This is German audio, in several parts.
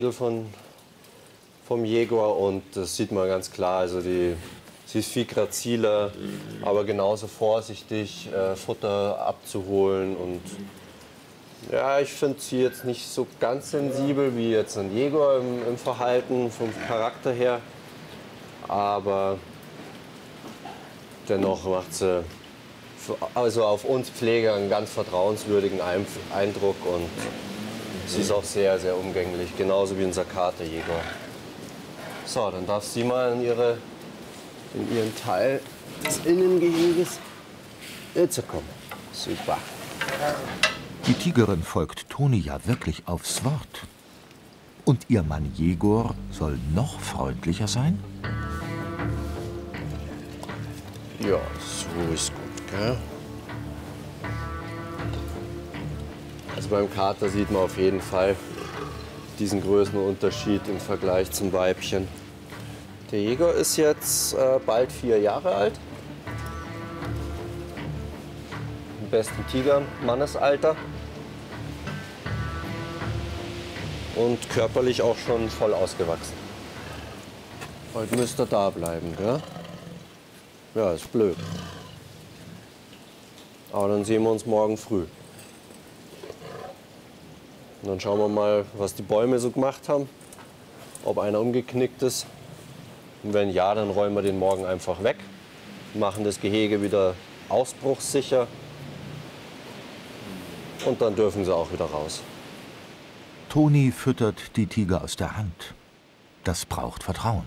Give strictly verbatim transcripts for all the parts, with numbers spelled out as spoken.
Von, vom Jaguar und das sieht man ganz klar. Also die, sie ist viel graziler, aber genauso vorsichtig, äh, Futter abzuholen. Und ja, ich finde sie jetzt nicht so ganz sensibel wie jetzt ein Jaguar im, im Verhalten, vom Charakter her. Aber dennoch macht sie für, also auf uns Pfleger einen ganz vertrauenswürdigen Eindruck. Und sie ist auch sehr, sehr umgänglich, genauso wie unser Kater-Jaguar. So, dann darf sie mal in, ihre, in ihren Teil des Innengeheges jetzt kommen. Super. Die Tigerin folgt Toni ja wirklich aufs Wort. Und ihr Mann Jegor soll noch freundlicher sein? Ja, so ist gut, gell? Also beim Kater sieht man auf jeden Fall diesen Größenunterschied im Vergleich zum Weibchen. Der Jaguar ist jetzt äh, bald vier Jahre alt. Im besten Tiger-Mannesalter. Und körperlich auch schon voll ausgewachsen. Heute müsst ihr da bleiben, gell? Ja, ist blöd. Aber dann sehen wir uns morgen früh. Und dann schauen wir mal, was die Bäume so gemacht haben, ob einer umgeknickt ist. Und wenn ja, dann räumen wir den morgen einfach weg, machen das Gehege wieder ausbruchssicher und dann dürfen sie auch wieder raus. Toni füttert die Tiger aus der Hand. Das braucht Vertrauen.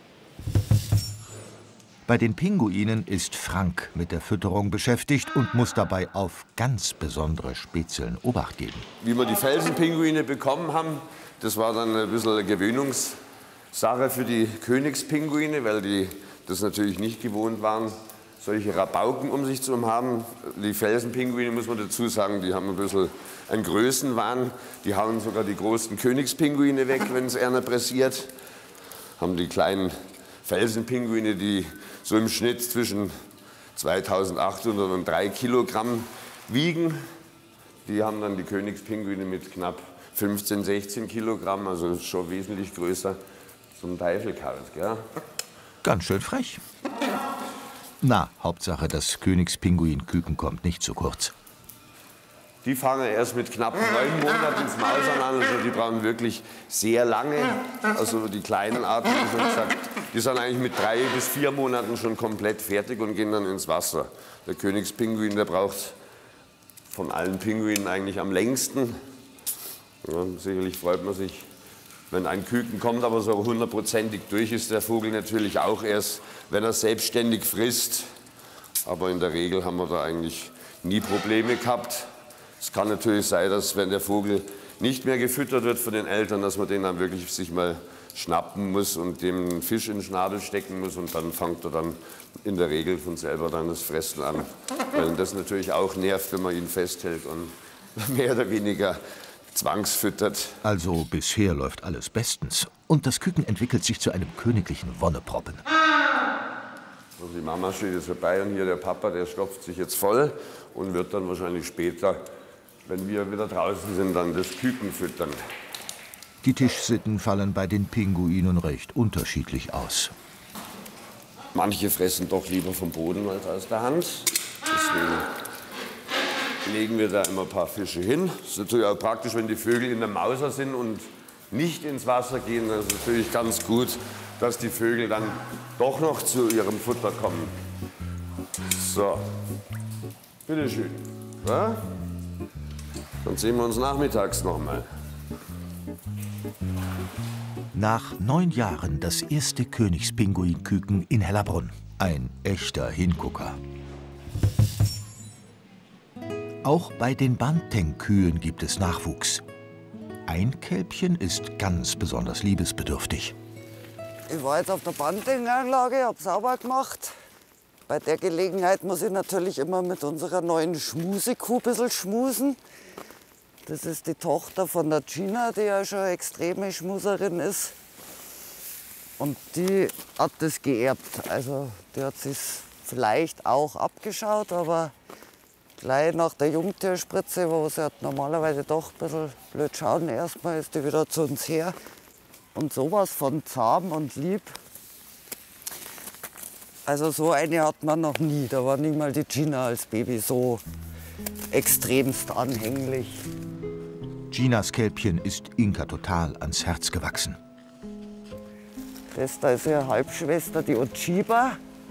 Bei den Pinguinen ist Frank mit der Fütterung beschäftigt und muss dabei auf ganz besondere Speziellen Obacht geben. Wie wir die Felsenpinguine bekommen haben, das war dann ein bisschen eine Gewöhnungssache für die Königspinguine, weil die das natürlich nicht gewohnt waren, solche Rabauken um sich zu haben. Die Felsenpinguine, muss man dazu sagen, die haben ein bisschen einen Größenwahn. Die hauen sogar die großen Königspinguine weg, wenn es einer pressiert. Haben die kleinen Felsenpinguine, die so im Schnitt zwischen zweitausendachthundert und drei Kilogramm wiegen. Die haben dann die Königspinguine mit knapp fünfzehn, sechzehn Kilogramm, also schon wesentlich größer zum Teufel gehauen, gell? Ganz schön frech. Na, Hauptsache, das Königspinguin-Küken kommt nicht zu kurz. Die fangen erst mit knapp neun Monaten ins Maus an, also die brauchen wirklich sehr lange. Also die kleinen Arten, wie schon gesagt, die sind eigentlich mit drei bis vier Monaten schon komplett fertig und gehen dann ins Wasser. Der Königspinguin, der braucht von allen Pinguinen eigentlich am längsten. Ja, sicherlich freut man sich, wenn ein Küken kommt, aber so hundertprozentig durch ist der Vogel natürlich auch erst, wenn er selbstständig frisst. Aber in der Regel haben wir da eigentlich nie Probleme gehabt. Es kann natürlich sein, dass wenn der Vogel nicht mehr gefüttert wird von den Eltern, dass man den dann wirklich sich mal schnappen muss und dem einen Fisch in den Schnabel stecken muss und dann fängt er dann in der Regel von selber dann das Fressen an. Weil das natürlich auch nervt, wenn man ihn festhält und mehr oder weniger zwangsfüttert. Also bisher läuft alles bestens und das Küken entwickelt sich zu einem königlichen Wonneproppen. Also die Mama steht jetzt dabei und hier der Papa, der stopft sich jetzt voll und wird dann wahrscheinlich später, wenn wir wieder draußen sind, dann das Küken füttern. Die Tischsitten fallen bei den Pinguinen recht unterschiedlich aus. Manche fressen doch lieber vom Boden als aus der Hand. Deswegen legen wir da immer ein paar Fische hin. Das ist natürlich auch praktisch, wenn die Vögel in der Mauser sind und nicht ins Wasser gehen. Das ist natürlich ganz gut, dass die Vögel dann doch noch zu ihrem Futter kommen. So, bitteschön. Ja? Dann sehen wir uns nachmittags noch mal. Nach neun Jahren das erste Königspinguinküken in Hellerbrunn. Ein echter Hingucker. Auch bei den Banteng-Kühen gibt es Nachwuchs. Ein Kälbchen ist ganz besonders liebesbedürftig. Ich war jetzt auf der Banteng-Anlage, habe sauber gemacht. Bei der Gelegenheit muss ich natürlich immer mit unserer neuen Schmusekuh ein bisschen schmusen. Das ist die Tochter von der Gina, die ja schon eine extreme Schmuserin ist. Und die hat das geerbt. Also die hat sich vielleicht auch abgeschaut, aber gleich nach der Jungtierspritze, wo sie hat normalerweise doch ein bisschen blöd schauen, erstmal ist die wieder zu uns her. und sowas von zahm und lieb. Also so eine hat man noch nie. Da war nicht mal die Gina als Baby so extremst anhänglich. Ginas Kälbchen ist Inka total ans Herz gewachsen. Das da ist ihre Halbschwester, die Otschiba.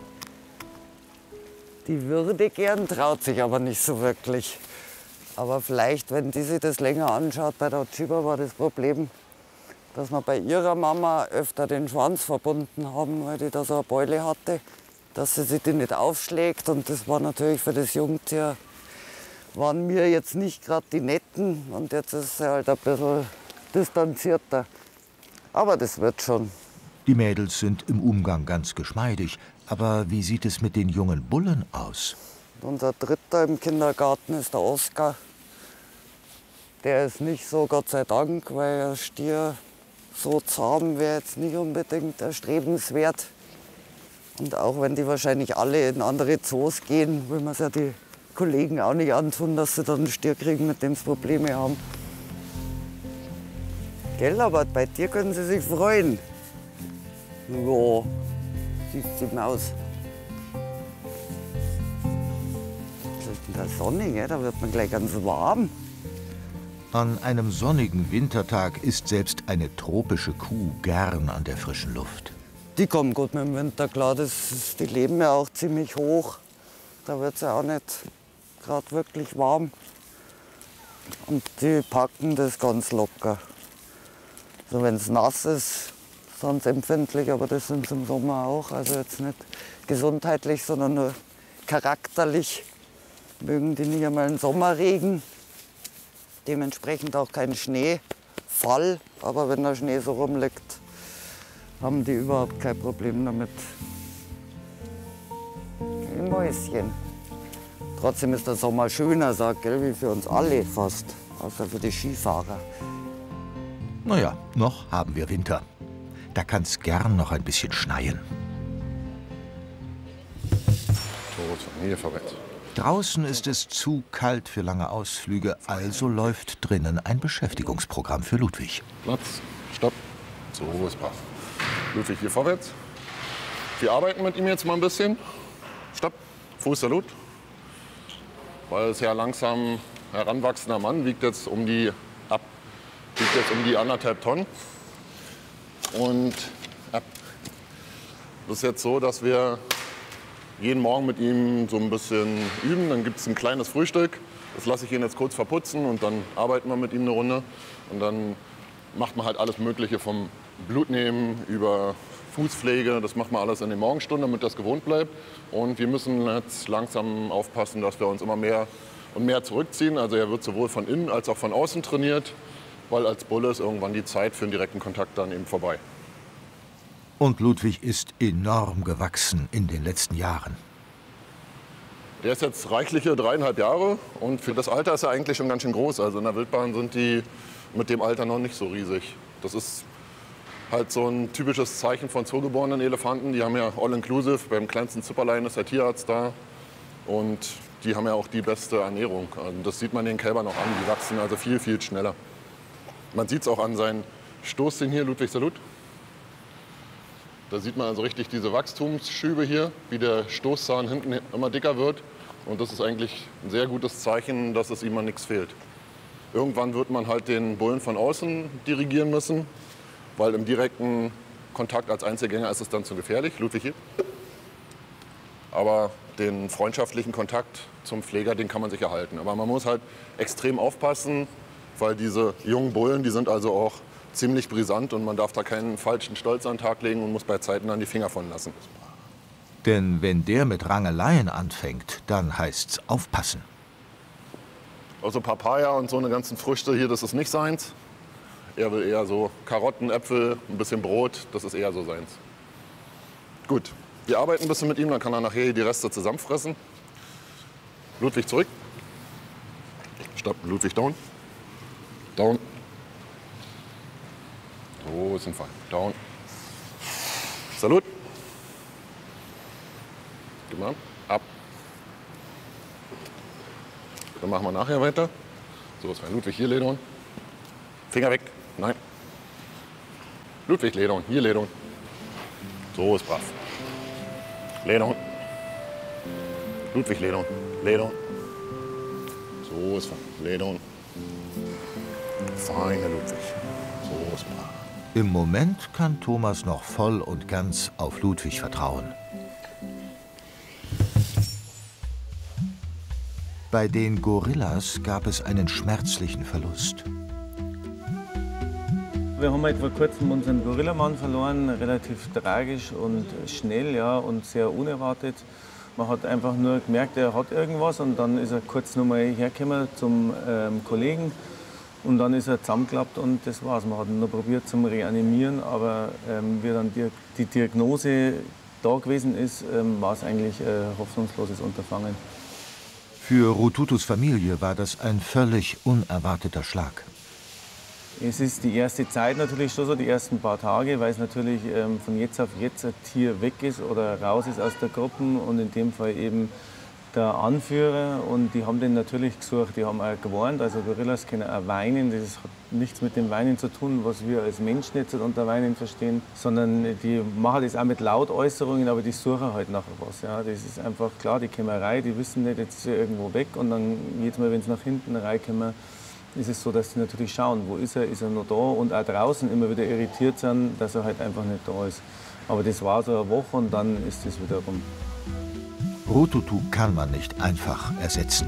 Die würde gern, traut sich aber nicht so wirklich. Aber vielleicht, wenn die sich das länger anschaut, bei der Otschiba war das Problem, dass wir bei ihrer Mama öfter den Schwanz verbunden haben, weil die da so eine Beule hatte, dass sie sich die nicht aufschlägt. Und das war natürlich für das Jungtier, waren wir jetzt nicht gerade die Netten. Und jetzt ist sie halt ein bisschen distanzierter. Aber das wird schon. Die Mädels sind im Umgang ganz geschmeidig. Aber wie sieht es mit den jungen Bullen aus? Unser Dritter im Kindergarten ist der Oskar. Der ist nicht so, Gott sei Dank, weil ein Stier so zahm wäre jetzt nicht unbedingt erstrebenswert. Und auch wenn die wahrscheinlich alle in andere Zoos gehen, will man es ja die Kollegen auch nicht antun, dass sie dann einen Stier kriegen, mit dem sie Probleme haben. Gell, aber bei dir können sie sich freuen. Ja, siehst die Maus. Das ist in der Sonne, gell? Da wird man gleich ganz warm. An einem sonnigen Wintertag ist selbst eine tropische Kuh gern an der frischen Luft. Die kommen gut mit dem Winter klar. Das ist, die leben ja auch ziemlich hoch. Da wird es ja auch nicht gerade wirklich warm. Und die packen das ganz locker. So, wenn es nass ist, sind sie empfindlich, aber das sind sie im Sommer auch. Also jetzt nicht gesundheitlich, sondern nur charakterlich. Mögen die nicht einmal einen Sommerregen. Dementsprechend auch kein Schneefall. Aber wenn der Schnee so rumliegt, haben die überhaupt kein Problem damit. Ein Mäuschen. Trotzdem ist der Sommer schöner, sagt, gell, wie für uns alle fast. Außer für die Skifahrer. Naja, noch haben wir Winter. Da kann's gern noch ein bisschen schneien. Hier vorwärts. Draußen ist es zu kalt für lange Ausflüge, also läuft drinnen ein Beschäftigungsprogramm für Ludwig. Platz, Stopp. So, es passt. Ludwig, hier vorwärts. Wir arbeiten mit ihm jetzt mal ein bisschen. Stopp. Fuß, Salut. Weil es ja langsam heranwachsender Mann, wiegt jetzt um die, ab, wiegt jetzt um die anderthalb Tonnen. Und ab. Das ist jetzt so, dass wir jeden Morgen mit ihm so ein bisschen üben. Dann gibt es ein kleines Frühstück. Das lasse ich ihn jetzt kurz verputzen und dann arbeiten wir mit ihm eine Runde. Und dann macht man halt alles Mögliche vom Blutnehmen über Fußpflege. Das macht man alles in den Morgenstunden, damit das gewohnt bleibt. Und wir müssen jetzt langsam aufpassen, dass wir uns immer mehr und mehr zurückziehen. Also er wird sowohl von innen als auch von außen trainiert, weil als Bulle ist irgendwann die Zeit für einen direkten Kontakt dann eben vorbei. Und Ludwig ist enorm gewachsen in den letzten Jahren. Der ist jetzt reichliche dreieinhalb Jahre und für das Alter ist er eigentlich schon ganz schön groß. Also in der Wildbahn sind die mit dem Alter noch nicht so riesig. Das ist halt so ein typisches Zeichen von zoogeborenen Elefanten. Die haben ja all-inclusive, beim kleinsten Zipperlein ist der Tierarzt da. Und die haben ja auch die beste Ernährung. Also das sieht man den Kälbern auch an, die wachsen also viel, viel schneller. Man sieht es auch an seinen Stoßzähnen hier, Ludwig, Salut. Da sieht man also richtig diese Wachstumsschübe hier, wie der Stoßzahn hinten immer dicker wird. Und das ist eigentlich ein sehr gutes Zeichen, dass es ihm an nichts fehlt. Irgendwann wird man halt den Bullen von außen dirigieren müssen, weil im direkten Kontakt als Einzelgänger ist es dann zu gefährlich. Ludwig hier. Aber den freundschaftlichen Kontakt zum Pfleger, den kann man sich erhalten. Aber man muss halt extrem aufpassen, weil diese jungen Bullen, die sind also auch ziemlich brisant und man darf da keinen falschen Stolz an den Tag legen und muss bei Zeiten dann die Finger von lassen. Denn wenn der mit Rangeleien anfängt, dann heißt's aufpassen. Also Papaya und so eine ganzen Früchte hier, das ist nicht seins. Er will eher so Karotten, Äpfel, ein bisschen Brot, das ist eher so seins. Gut, wir arbeiten ein bisschen mit ihm, dann kann er nachher die Reste zusammenfressen. Ludwig zurück. Stopp, Ludwig down. Down. So, ist ein Fall. Down. Salut. Gib mal ab. Dann machen wir nachher weiter. So, was war Ludwig hier, Ledon? Finger weg. Nein. Ludwig, Ledung, hier Ledung. So ist brav. Ledung. Ludwig, Ledung, Ledung. So ist Ledung. Feine Ludwig. So ist brav. Im Moment kann Thomas noch voll und ganz auf Ludwig vertrauen. Bei den Gorillas gab es einen schmerzlichen Verlust. Wir haben halt vor kurzem unseren Gorillamann verloren, relativ tragisch und schnell, ja, und sehr unerwartet. Man hat einfach nur gemerkt, er hat irgendwas und dann ist er kurz noch mal hergekommen zum ähm, Kollegen und dann ist er zusammengeklappt und das war's. Man hat ihn noch probiert zum Reanimieren, aber ähm, wie dann die, die Diagnose da gewesen ist, ähm, war es eigentlich ein hoffnungsloses Unterfangen. Für Rututus Familie war das ein völlig unerwarteter Schlag. Es ist die erste Zeit natürlich schon so, die ersten paar Tage, weil es natürlich ähm, von jetzt auf jetzt ein Tier weg ist oder raus ist aus der Gruppe und in dem Fall eben der Anführer und die haben den natürlich gesucht, die haben auch gewarnt, also Gorillas können auch weinen, das hat nichts mit dem Weinen zu tun, was wir als Menschen jetzt unter Weinen verstehen, sondern die machen das auch mit Lautäußerungen, aber die suchen halt nachher was. Ja. Das ist einfach klar, die Kämmerei, die wissen nicht, jetzt ist sie irgendwo weg und dann jedes Mal, wenn sie nach hinten reinkommen, ist es so, dass sie natürlich schauen, wo ist er, ist er noch da und auch draußen immer wieder irritiert sind, dass er halt einfach nicht da ist. Aber das war so eine Woche und dann ist es wieder rum. Rututu kann man nicht einfach ersetzen.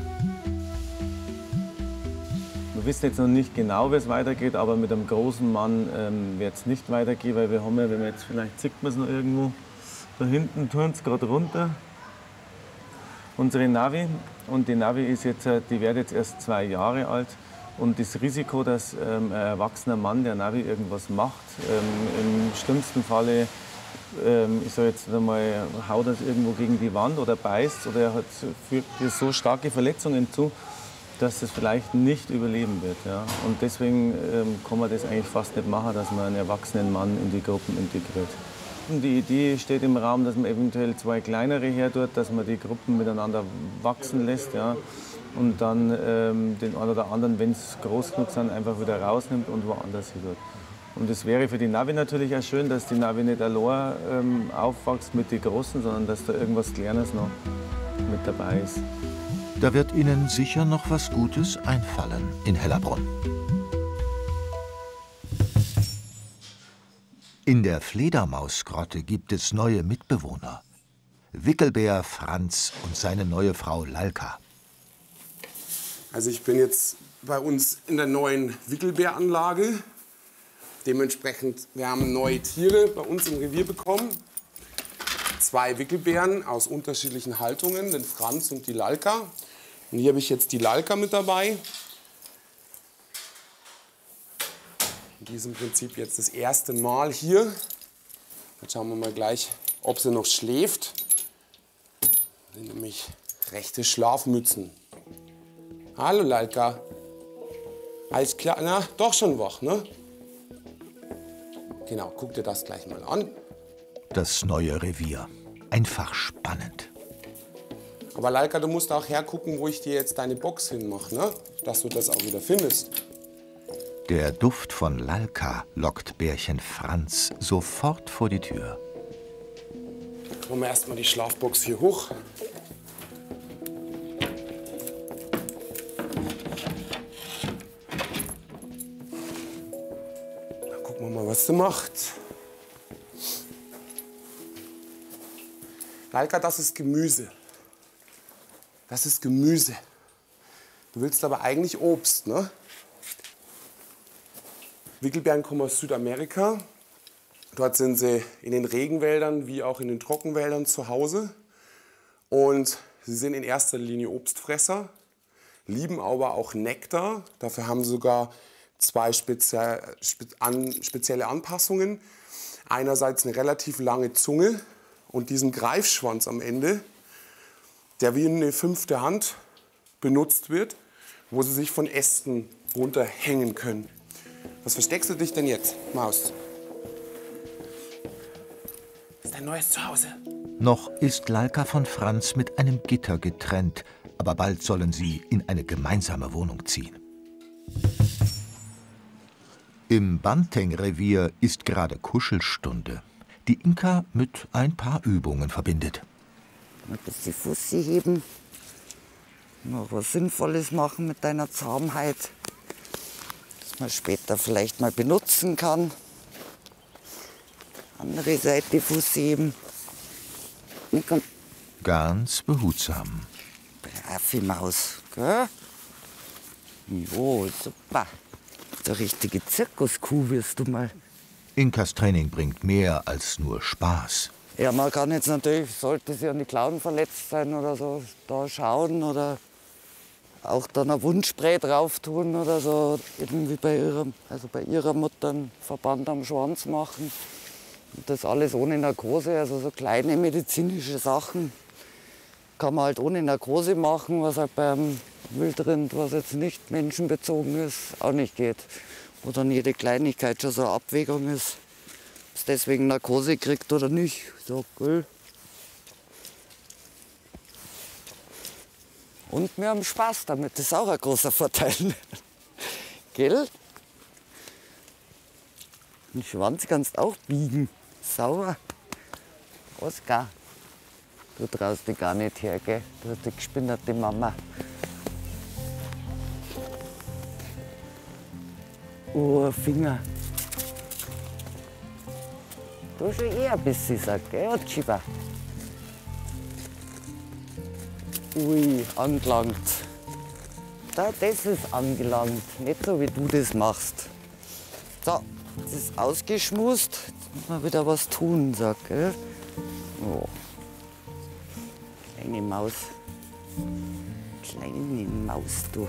Wir wissen jetzt noch nicht genau, wie es weitergeht, aber mit einem großen Mann ähm, wird es nicht weitergehen, weil wir haben ja, wenn man jetzt vielleicht sieht man es noch irgendwo, da hinten tun es gerade runter, unsere Navi. Und die Navi ist jetzt, die wird jetzt erst zwei Jahre alt. Und das Risiko, dass ähm, ein erwachsener Mann, der Navi irgendwas macht, ähm, im schlimmsten Falle, ähm, ich sage jetzt einmal, haut das irgendwo gegen die Wand oder beißt oder er hat, fügt so starke Verletzungen zu, dass es vielleicht nicht überleben wird. Ja. Und deswegen ähm, kann man das eigentlich fast nicht machen, dass man einen erwachsenen Mann in die Gruppen integriert. Und die Idee steht im Raum, dass man eventuell zwei kleinere her tut, dass man die Gruppen miteinander wachsen lässt. Ja. Und dann ähm, den einen oder anderen, wenn es groß genug sind, einfach wieder rausnimmt und woanders hin tut. Und es wäre für die Navi natürlich auch schön, dass die Navi nicht allein ähm, aufwächst mit den Großen, sondern dass da irgendwas Kleines noch mit dabei ist. Da wird Ihnen sicher noch was Gutes einfallen in Hellerbrunn. In der Fledermausgrotte gibt es neue Mitbewohner. Wickelbär Franz und seine neue Frau Lalka. Also ich bin jetzt bei uns in der neuen Wickelbäranlage. Dementsprechend, wir haben neue Tiere bei uns im Revier bekommen. Zwei Wickelbären aus unterschiedlichen Haltungen, den Franz und die Lalka. Und hier habe ich jetzt die Lalka mit dabei. Die ist im Prinzip jetzt das erste Mal hier. Jetzt schauen wir mal gleich, ob sie noch schläft. Das sind nämlich rechte Schlafmützen. Hallo Lalka. Alles klar? Na, doch schon wach, ne? Genau, guck dir das gleich mal an. Das neue Revier. Einfach spannend. Aber Lalka, du musst auch hergucken, wo ich dir jetzt deine Box hinmache, ne? Dass du das auch wieder findest. Der Duft von Lalka lockt Bärchen Franz sofort vor die Tür. Machen wir erstmal die Schlafbox hier hoch. Dann gucken wir mal, was sie macht. Lalka, das ist Gemüse. Das ist Gemüse. Du willst aber eigentlich Obst, ne? Wickelbären kommen aus Südamerika. Dort sind sie in den Regenwäldern wie auch in den Trockenwäldern zu Hause. Und sie sind in erster Linie Obstfresser, lieben aber auch Nektar. Dafür haben sie sogar zwei spezie spe an, spezielle Anpassungen. Einerseits eine relativ lange Zunge und diesen Greifschwanz am Ende, der wie eine fünfte Hand benutzt wird, wo sie sich von Ästen runterhängen können. Was versteckst du dich denn jetzt, Maus? Das ist dein neues Zuhause. Noch ist Lalka von Franz mit einem Gitter getrennt, aber bald sollen sie in eine gemeinsame Wohnung ziehen. Im Banteng-Revier ist gerade Kuschelstunde, die Inka mit ein paar Übungen verbindet. Mal ein bisschen Fussi heben, noch was Sinnvolles machen mit deiner Zahmheit, das man später vielleicht mal benutzen kann. Andere Seite Fussi heben. Und komm. Ganz behutsam. Brave Maus, gell? Jo, super. Der richtige Zirkuskuh wirst du mal. Inkas Training bringt mehr als nur Spaß. Ja, man kann jetzt natürlich, sollte sie an die Klauen verletzt sein oder so, da schauen oder auch dann ein Wundspray drauf tun oder so. Irgendwie bei ihrer, also bei ihrer Mutter einen Verband am Schwanz machen. Und das alles ohne Narkose, also so kleine medizinische Sachen kann man halt ohne Narkose machen, was halt beim Wildrind, was jetzt nicht menschenbezogen ist, auch nicht geht. Wo dann jede Kleinigkeit schon so eine Abwägung ist, ob es deswegen Narkose kriegt oder nicht. So, gell? Und wir haben Spaß damit, das ist auch ein großer Vorteil. Gell? Den Schwanz kannst du auch biegen. Sauber. Oskar, du traust dich gar nicht her, gell? Du hast die gespinnerte Mama. Oh, Finger. Du schon eher ein bisschen, sagt, gell, Otschiba? Ui, angelangt. Da, das ist angelangt, nicht so wie du das machst. So, das ist ausgeschmust. Jetzt muss man wieder was tun, sag, gell? Oh. Kleine Maus. Kleine Maus, du.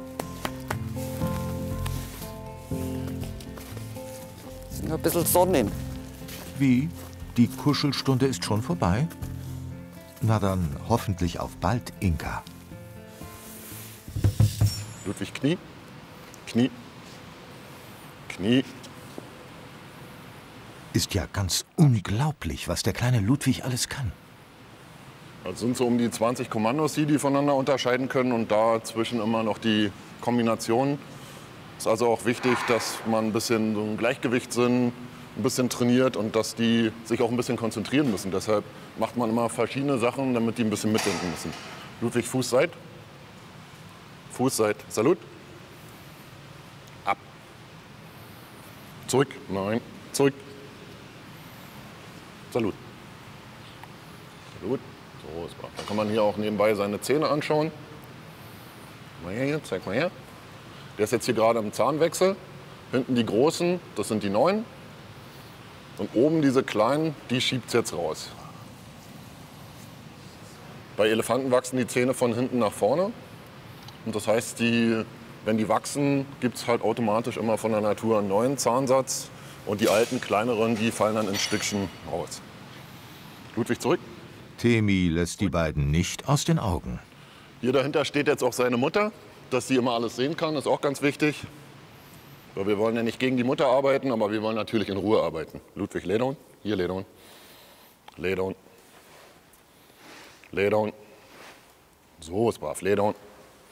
Noch ein bisschen Sonne. Wie? Die Kuschelstunde ist schon vorbei? Na dann hoffentlich auf bald, Inka. Ludwig, Knie. Knie. Knie. Ist ja ganz unglaublich, was der kleine Ludwig alles kann. Das sind so um die zwanzig Kommandos, die, die voneinander unterscheiden können und dazwischen immer noch die Kombinationen. Es ist also auch wichtig, dass man ein bisschen so ein Gleichgewichtssinn ein bisschen trainiert und dass die sich auch ein bisschen konzentrieren müssen. Deshalb macht man immer verschiedene Sachen, damit die ein bisschen mitdenken müssen. Ludwig, Fuß seit. Fuß seit. Salut. Ab. Zurück. Nein. Zurück. Salut. Salut. So, ist brav. Dann kann man hier auch nebenbei seine Zähne anschauen. Mal her hier, zeig mal her. Der ist jetzt hier gerade im Zahnwechsel. Hinten die großen, das sind die neuen. Und oben diese kleinen, die schiebt es jetzt raus. Bei Elefanten wachsen die Zähne von hinten nach vorne. Und das heißt, die, wenn die wachsen, gibt es halt automatisch immer von der Natur einen neuen Zahnsatz. Und die alten, kleineren, die fallen dann in Stückchen raus. Ludwig, zurück. Temi lässt die beiden nicht aus den Augen. Hier dahinter steht jetzt auch seine Mutter, dass sie immer alles sehen kann, ist auch ganz wichtig. Weil wir wollen ja nicht gegen die Mutter arbeiten, aber wir wollen natürlich in Ruhe arbeiten. Ludwig, lay down. Hier, lay down. Lay down. Lay down. So ist brav, lay down.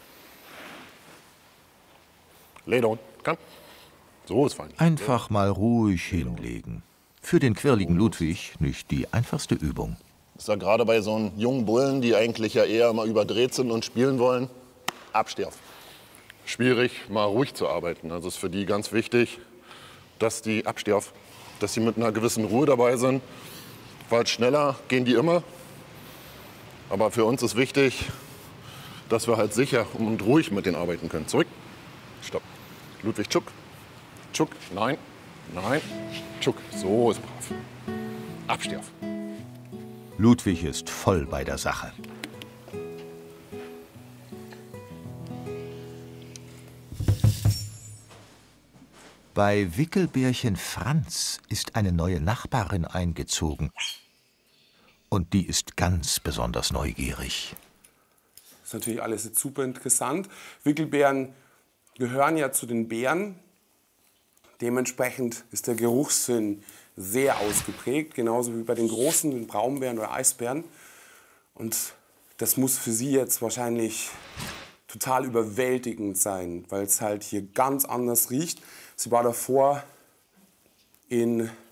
Lay down, kann. So ist fein. Einfach mal ruhig hinlegen. Für den quirligen Ludwig nicht die einfachste Übung. Das ist ja gerade bei so einen jungen Bullen, die eigentlich ja eher mal überdreht sind und spielen wollen, absterben. Schwierig, mal ruhig zu arbeiten. Also ist für die ganz wichtig, dass die absterben, dass sie mit einer gewissen Ruhe dabei sind. Weil schneller gehen die immer. Aber für uns ist wichtig, dass wir halt sicher und ruhig mit denen arbeiten können. Zurück. Stopp. Ludwig, tschuck. Tschuck. Nein. Nein. Tschuck. So ist brav. Absterben. Ludwig ist voll bei der Sache. Bei Wickelbärchen Franz ist eine neue Nachbarin eingezogen. Und die ist ganz besonders neugierig. Das ist natürlich alles jetzt super interessant. Wickelbären gehören ja zu den Bären. Dementsprechend ist der Geruchssinn sehr ausgeprägt, genauso wie bei den großen, den Braunbären oder Eisbären. Und das muss für sie jetzt wahrscheinlich total überwältigend sein, weil es halt hier ganz anders riecht. Sie war davor in